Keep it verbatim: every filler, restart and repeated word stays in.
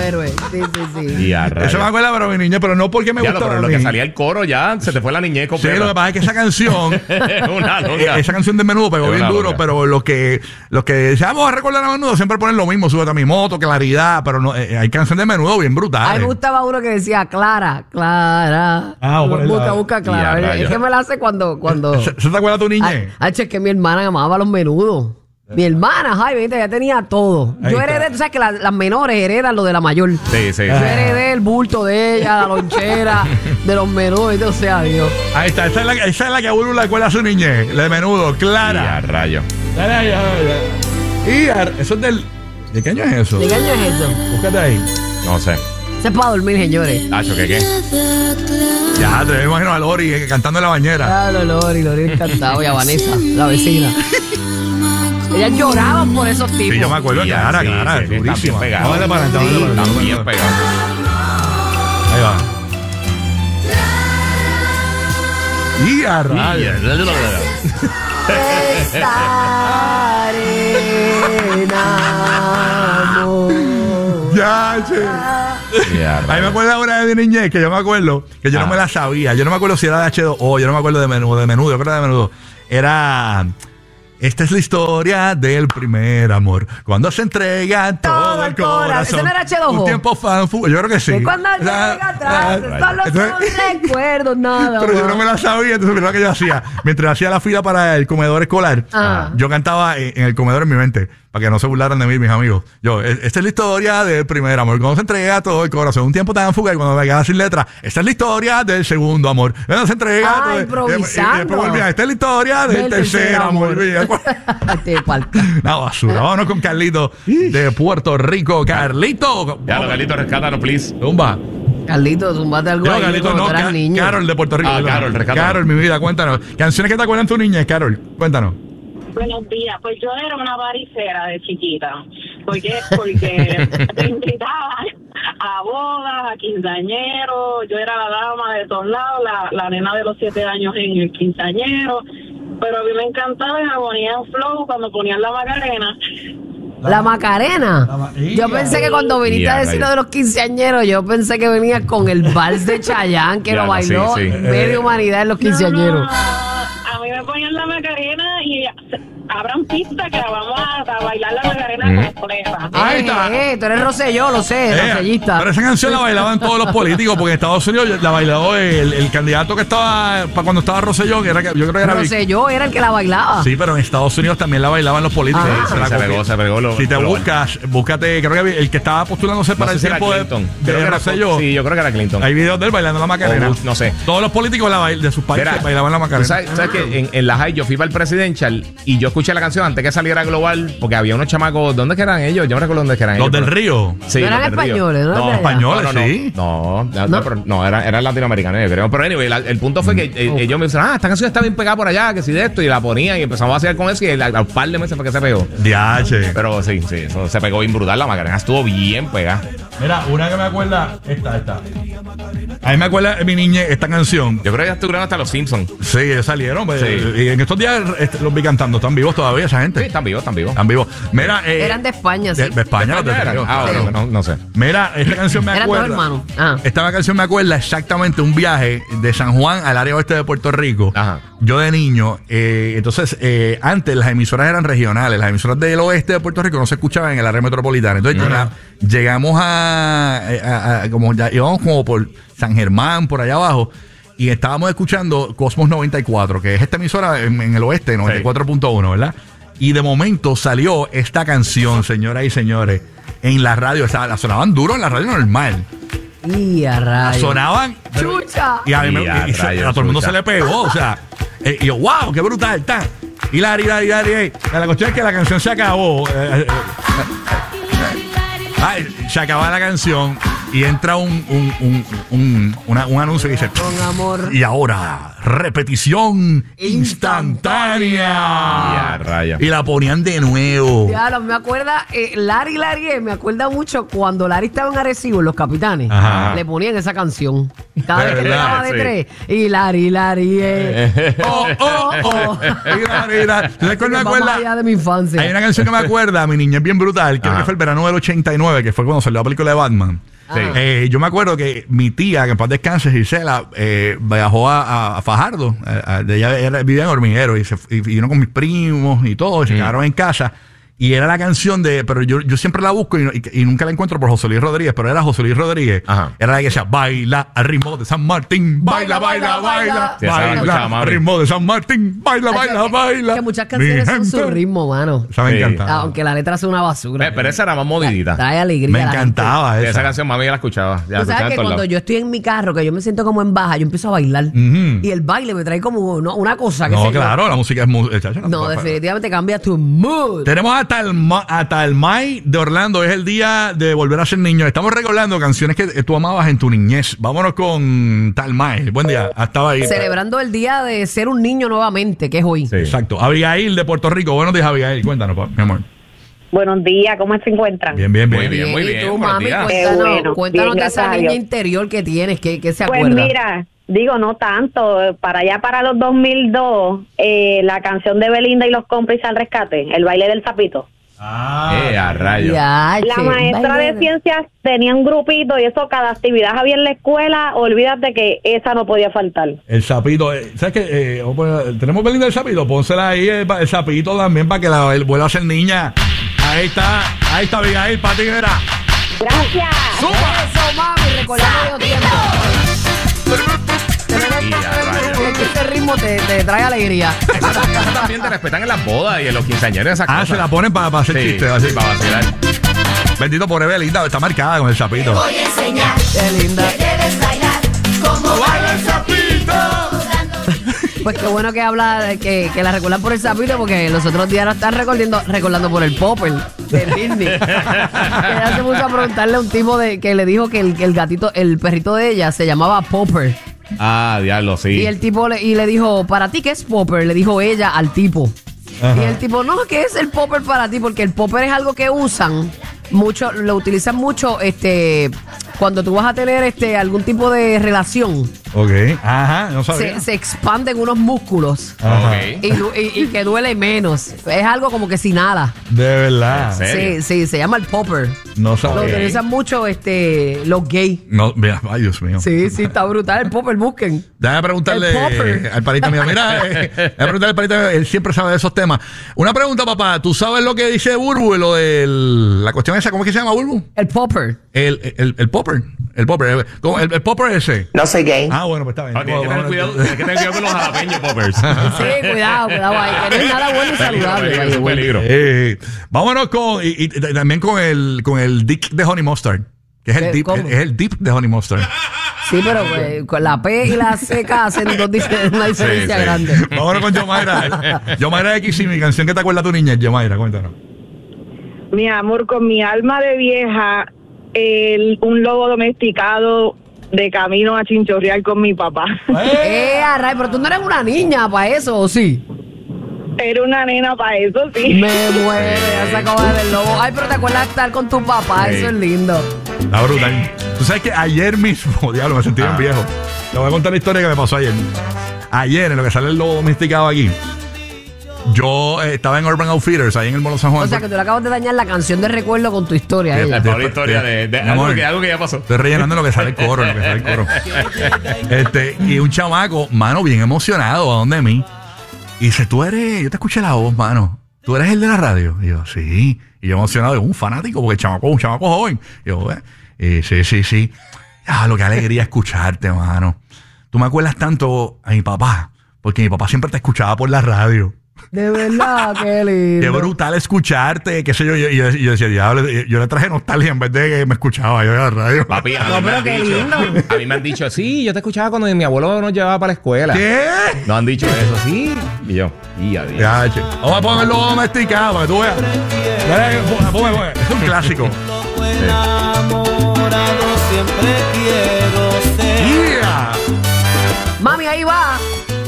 héroe. Sí, sí, sí. Y a rayos. Eso me acuerda, pero mi niñez, pero no porque me Ya, gustaba. pero lo a mí. que salía el coro ya, se te fue la niñez Sí, completa. lo que pasa es que esa canción, Una eh, longa. esa canción de Menudo pegó Es bien una duro, longa. pero los que, los que decían, vamos a recordar a Menudo, siempre ponen lo mismo, súbete a mi moto, claridad, pero no, eh, hay canciones de Menudo bien A mí brutales. me gustaba uno que decía Clara, Clara. Ah, bueno, busca, la- busca Clara. Ya, A ver, rayos. es que me la hace cuando. cuando... ¿Se, se te acuerda tu niñez? Ay, es que mi hermana amaba los menudos. Mi hermana, Jaime, viste, ella tenía todo. Ahí Yo está. heredé, tú sabes que la- las menores heredan lo de la mayor. Sí, sí. Yo heredé el bulto de ella, la lonchera, de los menudos, ¿viste? O sea, Dios. Ahí está, esa es la, esa es la que a uno le acuerda a su niñez, la de Menudo, Y a Clara. rayo. Dale ahí, dale ahí. Y a- eso es del... ¿De qué año es eso? ¿De qué año es eso? Búscate ahí. No sé. Ese es para dormir, señores. Tacho, ¿qué qué? Ya, te imagino a Lori eh, cantando en la bañera. Ah, Lori, Lori encantado. Y a Vanessa, la vecina. Ellas lloraban por esos tipos. Sí, yo me acuerdo, Sí, Clara, sí, Clara, sí, sí, durísima. está bien pegado. Vamos a darle para adelante, vamos a darle para Está adelante. bien pegado. Ahí va. Y a rayos. Estaré enamorado. Ya, che. Y a A mí me rayos. acuerdo ahora de niñez que yo me acuerdo que yo Ah. no me la sabía. Yo no me acuerdo si era de H dos O, yo no me acuerdo de Menudo, de Menudo, yo creo que era de Menudo. Era. Esta es la historia del primer amor. Cuando se entrega todo, Todo el el corazón. corazón. ¿Ese no era H dos O? Un tiempo fan, fu- yo creo que sí. Que cuando O sea, llega atrás, ah, solo entonces- son recuerdos, nada Pero yo no más. me la sabía, entonces mira lo que yo hacía. Mientras hacía la fila para el comedor escolar, Ah. yo cantaba en, en el comedor en mi mente, para que no se burlaran de mí, mis amigos. Yo, "E- esta es la historia del primer amor. Cuando se entrega todo el corazón, un tiempo tan fugaz, y cuando me quedaba sin letra, esta es la historia del segundo amor. Cuando se entrega Ah, todo el- improvisando. y después volvía, esta es la historia del, Del tercer, tercer amor. amor. Mira, Este palco. una basura. Vámonos con Carlito de Puerto Rico. Carlito. Ya, lo Carlito, rescátanos, please. Zumba. Carlito, zumbate algo Yo, ahí Carlito, cuando no, tú eras Ca- niño. Carol de Puerto Rico. Ah, perdón. Carol, rescátame. Carol, mi vida, cuéntanos. Canciones que te acuerdan tu niñez, Carol. Cuéntanos. Buenos días, pues yo era una varicera de chiquita. ¿Por qué? Porque me invitaban a bodas, a quinceañeros, yo era la dama de todos lados, la, la nena de los siete años en el quinceañero, pero a mí me encantaba y me ponían flow cuando ponían la Macarena. La Macarena. La ma- Yo pensé que cuando viniste Ya, a decir lo rayos. de los quinceañeros, yo pensé que venías con el vals de Chayanne, que Ya, lo no, sí, bailó sí. media humanidad en los No, quinceañeros. no, a mí me ponían la Macarena y abran pista que vamos a, a bailar la Macarena completa. Ahí está. Eh, eh, tú eres Rosselló, lo sé, Eh, Rossellista. pero esa canción la bailaban todos los políticos, porque en Estados Unidos la bailó el, el candidato que estaba para cuando estaba Rosselló, que era que yo creo que era Vic- Rosselló era el que la bailaba. Sí, pero en Estados Unidos también la bailaban los políticos. Ah. Se Sí, la se copió. pegó, se pegó lo- Si te lo- buscas, búscate, creo que el que estaba postulándose No para sé el si era tiempo de, Clinton. de Creo que era- Rosselló. Sí, yo creo que era Clinton. Hay videos de él bailando la Macarena. O Bush, no sé. Todos los políticos la bail- de sus países Mira, bailaban la Macarena. Tú sabes, tú sabes que en, en la high yo fui para el Presidential y yo escuché la canción antes que saliera global porque había unos chamacos. ¿Dónde que eran ellos? Yo no recuerdo dónde que eran Los ellos. del pero- Río. Sí, No eran los del Río. españoles, ¿no? No, De allá. Españoles, no, no, sí. No, no, ¿No? pero no, eran, eran latinoamericanos, yo creo. Pero anyway, la- el punto fue que eh, Oh. ellos me dijeron, ah, esta canción está bien pegada por allá, que si de esto, y la ponían y empezamos a hacer con eso y al, al par de meses fue que se pegó. Diache. Pero sí, sí, eso se pegó bien brutal, la Macarena estuvo bien pegada. Mira, una que me acuerda, esta, esta. A mí me acuerda de mi niñez esta canción. Yo creo que ya estuvieron hasta los Simpsons. Sí, ellos salieron. pues, Sí. Y en estos días este, los vi cantando. ¿Están vivos todavía esa gente? Sí, están vivos, están vivos. Están vivos. Mira, eh, Eran de España, sí. de, de España, los de eran? Río. Ah, bueno, no, no sé. Mira, esta canción me Eran dos acuerda. hermanos. Ah. Esta canción me acuerda exactamente un viaje de San Juan al área oeste de Puerto Rico. Ajá. Yo de niño, eh, entonces, eh, antes las emisoras eran regionales. Las emisoras del oeste de Puerto Rico no se escuchaban en el área metropolitana. Entonces, llega- llegamos a, a- a- como ya íbamos como por San Germán, por allá abajo. Y estábamos escuchando Cosmos noventa y cuatro, que es esta emisora en, en el oeste, noventa y cuatro punto uno, ¿verdad? Y de momento salió esta canción, señoras y señores, en la radio. O sea, la sonaban duro en la radio normal. Y a rayos. Sonaban. ¡Chucha! Y a, mí me- Y a y se- rayos, a todo el mundo chucha. se le pegó. O sea, eh, y yo, wow, qué brutal está. Y la, y la, y la, y la, la cuestión es que la canción se acabó. eh, eh, eh, ay, se acaba la canción y entra un, un, un, un, una- un anuncio que dice: Con amor. y ahora repetición instantánea. Ya, raya. Y la ponían de nuevo. Ya, me acuerda, eh, Larry Larry, me acuerda mucho cuando Larry estaba en Arecibo, en Los Capitanes, Ajá. le ponían esa canción. Cada De vez que verdad, pegaba de sí. tres. Y Larry Larry, eh. Oh, oh, oh. Mira, mira. ¿Sabes cuál me Vamos acuerda? allá de mi infancia. Hay una canción que me acuerda, mi niña es bien brutal, creo Ajá. que fue el verano del ochenta y nueve, que fue cuando salió la película de Batman. Sí. Eh, yo me acuerdo que mi tía, que en paz descanse, Gisela, eh, viajó a, a Fajardo. A, a, de ella, ella vivía en Hormiguero y, se, y vino con mis primos y todo, y se Mm. quedaron en casa. Y era la canción de, pero yo, yo siempre la busco y, no- y- y nunca la encuentro por José Luis Rodríguez, pero era José Luis Rodríguez. Ajá. Era la que decía, baila al ritmo de San Martín, baila, baila, baila, baila, Sí, esa la escuchaba, al Mauri. ritmo de San Martín, baila, Ay, baila, que- baila. Que muchas Mi canciones son su gente. ritmo, mano. Esa me Sí. encantaba. Aunque la letra sea una basura. Ve, Pero esa era más modidita. Trae alegría. Me a la encantaba Sí, esa. esa canción mami ya la escuchaba. Ya la Tú escuchaba sabes en que todos cuando lados. yo estoy en mi carro, que yo me siento como en baja, yo empiezo a bailar. Ujú. Y el baile me trae como no, una cosa que No, sé yo. claro, la música es muy... chacho, No, pa- pa- definitivamente cambia tu mood. Tenemos hasta el, ma- hasta el May de Orlando. Es el día de volver a ser niño. Estamos recordando canciones que tú amabas en tu niñez. Vámonos con Talmay. Buen día. Hasta ahí. Celebrando el día de ser un niño nuevamente, que es hoy. Sí. Exacto. Abigail de Puerto Rico. Buenos días, Abigail. Cuéntanos, pa- mi amor. Buenos días, ¿cómo se encuentran? Bien, bien, bien. Muy bien, muy ¿Y bien. tú, buenos mami? días. Cuéntanos, Qué bueno. cuéntanos Bien, de esa gracias a niña Dios. interior que tienes, que, que se Pues acuerda. mira, digo, no tanto. Para allá, para los dos mil dos, eh, la canción de Belinda y los cómplices al rescate, el baile del sapito. Eh, a rayos. Ya, La che, maestra baile de ciencias tenía un grupito y eso, cada actividad había en la escuela, olvídate que esa no podía faltar. El sapito. eh, ¿Sabes qué? Eh, vamos a poner- tenemos Belinda del sapito. Pónsela ahí el, el sapito también para que la él vuelva a ser niña. Ahí está. Ahí está, Abigail. Para ti, mira. Gracias. Eso, mami, recordando de tiempo. Y a rayos. Que este ritmo te, te trae alegría. Esa esa también te respetan en las bodas y en los quinceañeros. Esas Ah, cosas. se la ponen para hacer Sí, chistes. así. sí, para vacilar. Bendito por Belinda. Está marcada con el sapito. Voy a enseñar Qué linda. que debes bailar como baila el sapito. Pues qué bueno que habla, de que, que la recuerdan por el sapito, porque los otros días la están recordando, recordando por el popper de Disney. Ella se puso a preguntarle a un tipo de, que le dijo que el, que el gatito, el perrito de ella se llamaba Popper. Ah, diablo, sí. Y el tipo le, y le dijo, ¿para ti qué es Popper? Le dijo ella al tipo. Ajá. Y el tipo, no, ¿qué es el Popper para ti? Porque el Popper es algo que usan mucho, lo utilizan mucho este cuando tú vas a tener este algún tipo de relación. Ok. Ajá. No sabía. Se, se expanden unos músculos. Ajá. Ok. Y, du- y- y que duele menos. Es algo como que sin nada. De verdad. ¿En serio? Sí, sí, se llama el popper. No Lo sabía. utilizan mucho este, los gays. No, mira, ay, Dios mío. Sí, sí, está brutal. El popper, busquen. Déjame preguntarle El popper. eh, al panita mío. Mira, eh, déjame preguntarle al panita mío. Él siempre sabe de esos temas. Una pregunta, papá. ¿Tú sabes lo que dice Burbu? Lo de la cuestión esa. ¿Cómo es que se llama, Burbu? El popper. El, el, el popper. El popper. El, ¿cómo? el, el popper ese. No soy gay. Ah, bueno, pues está bien. Ah, tienes que tener cuidado, tienes que tener cuidado con los jalapeños poppers. Sí, cuidado, cuidado ahí. Que no es nada bueno y Peligro, saludable. peligro, by the es un way. peligro. Eh, vámonos con. Y, y también con el, con el dip de Honey Mustard. Que es el ¿Qué? dip. ¿Cómo? Es el dip de Honey Mustard. Sí, pero eh, con la P y la C K hacen dos dife- una diferencia sí. grande. Vámonos con Yomaira. Yomaira de X y mi canción que te acuerda tu niñez. Yomaira, cuéntanos. Mi amor, con mi alma de vieja, el, un lobo domesticado de camino a chinchorrear con mi papá. Eh, array, pero tú no eres una niña para eso, ¿o sí? Era una nena para eso, sí. Me muere, ya se acaba de ver el lobo. Ay, pero te acuerdas de estar con tu papá, Sí. eso es lindo. Está brutal. Tú sabes que ayer mismo, diablo, me sentí bien Ah. viejo. Te voy a contar la historia que me pasó ayer. Ayer, en lo que sale el lobo domesticado aquí, yo eh, estaba en Urban Outfitters, ahí en el Molo San Juan. O sea que tú le acabas de dañar la canción de recuerdo con tu historia. Sí, ella. Es para una Después- historia de, de Mi algo, amor. que, algo que ya pasó. Estoy rellenando lo que sale el coro, lo que sale el coro. Este, y un chamaco, mano, bien emocionado, ¿a dónde de mí? Y dice, tú eres, yo te escuché la voz, mano. ¿Tú eres el de la radio? Y yo, sí. Y yo emocionado, un fanático, porque el chamaco es un chamaco joven. Y yo, eh, y sí, sí, sí. Ah, lo que alegría escucharte, mano. Tú me acuerdas tanto a mi papá, porque mi papá siempre te escuchaba por la radio. De verdad, qué Qué lindo. brutal escucharte, qué sé yo. Y yo, yo, yo decía, diablo, yo le traje nostalgia en vez de que me escuchaba yo en la radio. Papi, a mí No, me pero han qué dicho, lindo. a mí me han dicho, sí, yo te escuchaba cuando mi abuelo nos llevaba para la escuela. ¿Qué? Nos han dicho eso, sí. Y yo, y adiós. Ya, che. Vamos a ponerlo domesticado para que tú veas. Mira, ponme, ponme, ponme. Es un clásico. Enamorado siempre quiere